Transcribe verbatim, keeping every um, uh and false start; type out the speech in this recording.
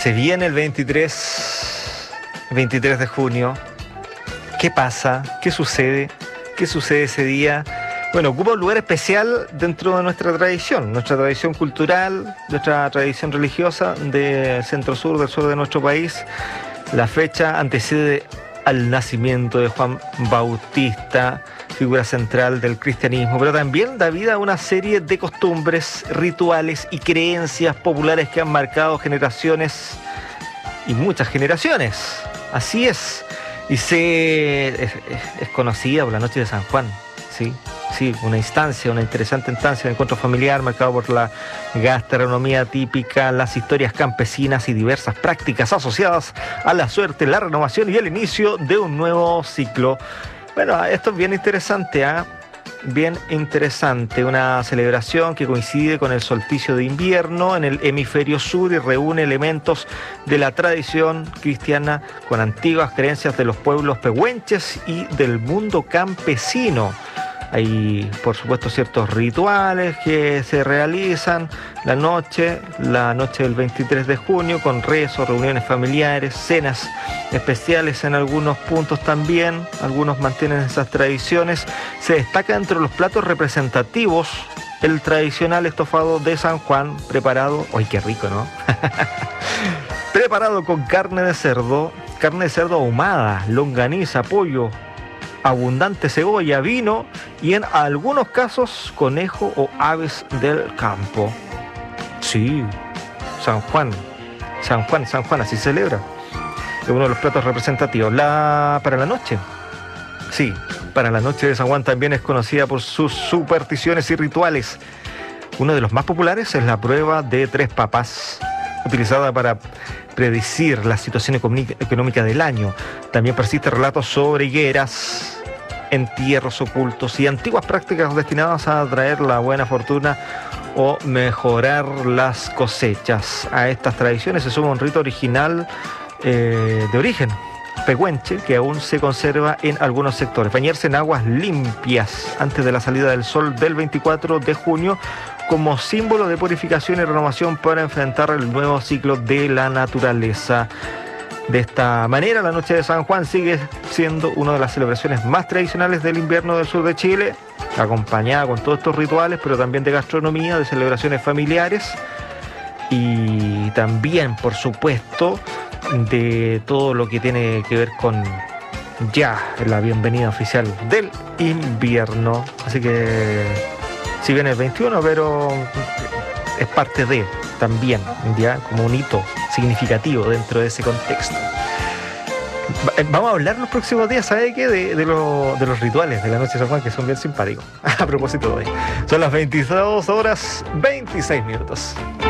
Se viene el veintitrés, veintitrés de junio. ¿Qué pasa? ¿Qué sucede? ¿Qué sucede ese día? Bueno, ocupa un lugar especial dentro de nuestra tradición, nuestra tradición cultural, nuestra tradición religiosa del centro-sur, del sur de nuestro país. La fecha antecede al nacimiento de Juan Bautista, figura central del cristianismo, pero también da vida a una serie de costumbres, rituales y creencias populares que han marcado generaciones y muchas generaciones. Así es. Y se es, es conocida por la noche de San Juan, ¿sí? Sí, una instancia, una interesante instancia de encuentro familiar marcado por la gastronomía típica, las historias campesinas y diversas prácticas asociadas a la suerte, la renovación y el inicio de un nuevo ciclo. Bueno, esto es bien interesante, ¿ah? ¿eh? Bien interesante, una celebración que coincide con el solsticio de invierno en el hemisferio sur y reúne elementos de la tradición cristiana con antiguas creencias de los pueblos pehuenches y del mundo campesino. Hay, por supuesto, ciertos rituales que se realizan la noche, la noche del veintitrés de junio, con rezos, reuniones familiares, cenas especiales en algunos puntos también. Algunos mantienen esas tradiciones. Se destaca entre los platos representativos el tradicional estofado de San Juan, preparado, ¡ay, qué rico!, ¿no? Preparado con carne de cerdo, carne de cerdo ahumada, longaniza, pollo, abundante cebolla, vino y en algunos casos conejo o aves del campo. Sí, San Juan, San Juan, San Juan, así se celebra. Es uno de los platos representativos. La, para la noche, sí, para la noche de San Juan también es conocida por sus supersticiones y rituales. Uno de los más populares es la prueba de tres papas, utilizada para predecir la situación económica del año. También persisten relatos sobre higueras, entierros ocultos y antiguas prácticas destinadas a atraer la buena fortuna o mejorar las cosechas. A estas tradiciones se suma un rito original eh, de origen pehuenche que aún se conserva en algunos sectores. Bañarse en aguas limpias antes de la salida del sol del veinticuatro de junio como símbolo de purificación y renovación para enfrentar el nuevo ciclo de la naturaleza. De esta manera, la noche de San Juan sigue siendo una de las celebraciones más tradicionales del invierno del sur de Chile, acompañada con todos estos rituales, pero también de gastronomía, de celebraciones familiares y también, por supuesto, de todo lo que tiene que ver con ya la bienvenida oficial del invierno. Así que, si bien es veintiuno, pero es parte de también, ya como un hito significativo dentro de ese contexto. Vamos a hablar los próximos días, ¿sabe qué? De, de, lo, de los rituales de la noche de San Juan, que son bien simpáticos. A propósito de hoy. Son las veintidós horas veintiséis minutos.